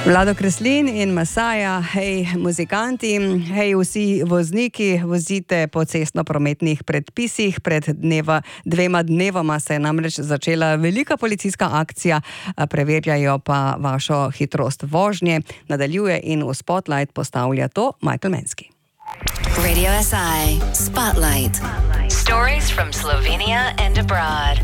Vlado Kreslin in Masaja, hej muzikanti, hej vsi vozniki, vozite po cestno-prometnih predpisih. Pred dvema dnevoma se je namreč začela velika policijska akcija, preverjajo pa vašo hitrost vožnje. Nadaljuje in v Spotlight postavlja to Michael Menski. Radio SI Spotlight. Stories from Slovenia and abroad.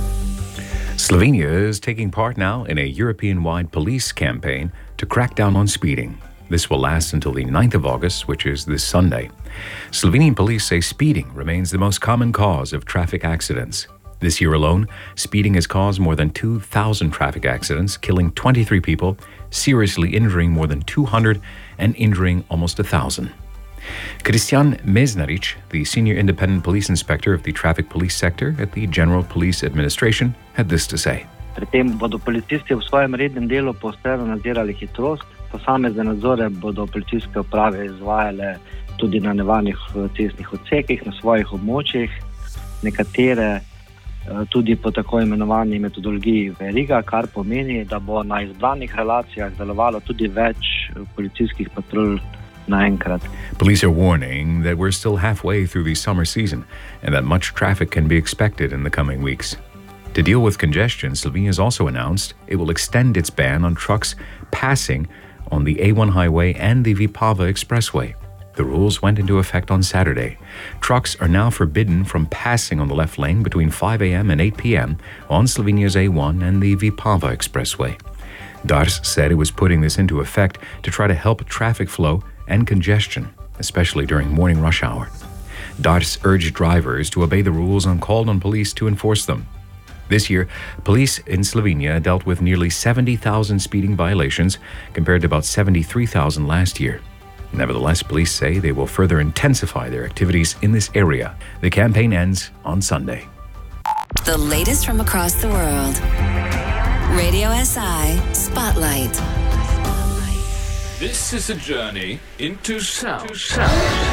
Slovenia is taking part now in a European-wide police campaign to crack down on speeding. This will last until the 9th of August, which is this Sunday. Slovenian police say speeding remains the most common cause of traffic accidents. This year alone, speeding has caused more than 2,000 traffic accidents, killing 23 people, seriously injuring more than 200, and injuring almost 1,000. Kristjan Mesnarič, the senior independent police inspector of the traffic police sector at the General Police Administration, had this to say. Pri tem bodo policisti v svojem rednem delu poostreno nadzirali hitrost. Posamezne nadzore bodo policijske uprave izvajale tudi na nevarnih cestnih odsekih na svojih območjih, nekatere tudi po tako imenovani metodologiji veriga, kar pomeni, da bo na izbranih relacijah delovalo tudi več policijskih patrulj naenkrat. Police are warning that we're still halfway through the summer season and that much traffic can be expected in the coming weeks. To deal with congestion, Slovenia has also announced it will extend its ban on trucks passing on the A1 highway and the Vipava expressway. The rules went into effect on Saturday. Trucks are now forbidden from passing on the left lane between 5 a.m. and 8 p.m. on Slovenia's A1 and the Vipava expressway. Dars said it was putting this into effect to try to help traffic flow and congestion, especially during morning rush hour. Dars urged drivers to obey the rules and called on police to enforce them. This year, police in Slovenia dealt with nearly 70,000 speeding violations compared to about 73,000 last year. Nevertheless, police say they will further intensify their activities in this area. The campaign ends on Sunday. The latest from across the world. Radio SI Spotlight. This is a journey into sound.